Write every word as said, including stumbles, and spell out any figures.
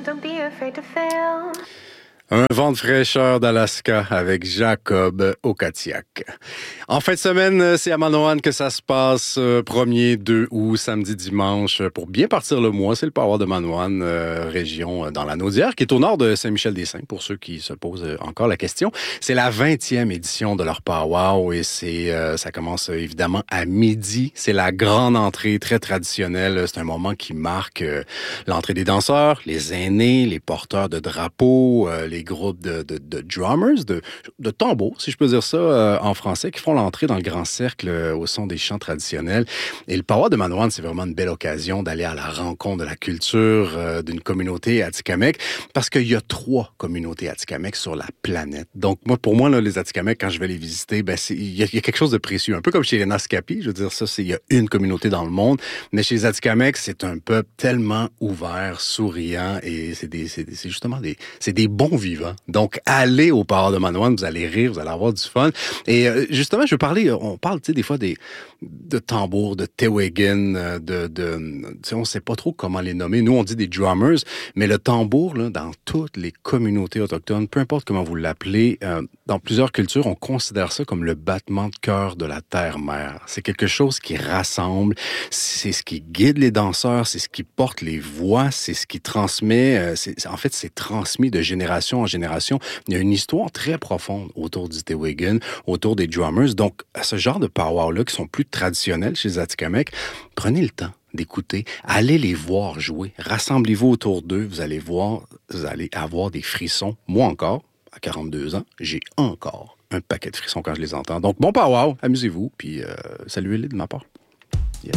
don't be afraid to fail. Un vent de fraîcheur d'Alaska avec Jacob Okatiak. En fin de semaine, c'est à Manoan que ça se passe, premier, deux août, samedi, dimanche. Pour bien partir le mois, c'est le Power de Manoan, euh, région euh, dans la Naudière, qui est au nord de Saint-Michel-des-Saints, pour ceux qui se posent encore la question. C'est la vingtième édition de leur Power et c'est, euh, ça commence euh, évidemment à midi. C'est la grande entrée très traditionnelle. C'est un moment qui marque euh, l'entrée des danseurs, les aînés, les porteurs de drapeaux, euh, les les groupes de, de, de drummers, de, de tambours, si je peux dire ça euh, en français, qui font l'entrée dans le grand cercle euh, au son des chants traditionnels. Et le Power de Manoan, c'est vraiment une belle occasion d'aller à la rencontre de la culture euh, d'une communauté Atikamekw, parce qu'il y a trois communautés Atikamekw sur la planète. Donc, moi, pour moi, là, les Atikamekw, quand je vais les visiter, ben, c'est, il y, y a quelque chose de précieux. Un peu comme chez les Naskapi, je veux dire, ça, c'est, il y a une communauté dans le monde, mais chez les Atikamekw, c'est un peuple tellement ouvert, souriant, et c'est, des, c'est, c'est justement des, c'est des bons vivants. Donc, allez au Power de Manoan, vous allez rire, vous allez avoir du fun. Et euh, justement, je veux parler, on parle, tu sais, des fois des, de tambours, de Tewagin, de, de tu sais, on sait pas trop comment les nommer. Nous, on dit des drummers, mais le tambour, là, dans toutes les communautés autochtones, peu importe comment vous l'appelez, euh, dans plusieurs cultures, on considère ça comme le battement de cœur de la terre-mère. C'est quelque chose qui rassemble, c'est ce qui guide les danseurs, c'est ce qui porte les voix, c'est ce qui transmet, euh, c'est, en fait, c'est transmis de génération en génération. Il y a une histoire très profonde autour du Tewagin, autour des drummers. Donc, à ce genre de power-là, qui sont plus traditionnels chez les Atikamekw, prenez le temps d'écouter, allez les voir jouer, rassemblez-vous autour d'eux, vous allez voir, vous allez avoir des frissons. Moi encore, à quarante-deux ans, j'ai encore un paquet de frissons quand je les entends. Donc, bon power, amusez-vous, puis euh, saluez-les de ma part.